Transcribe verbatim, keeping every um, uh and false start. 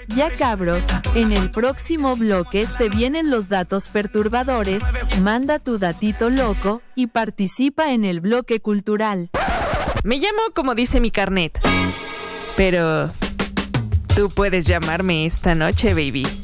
Ya cabros, en el próximo bloque se vienen los datos perturbadores, manda tu datito loco y participa en el bloque cultural. Me llamo como dice mi carnet, pero tú puedes llamarme esta noche, baby.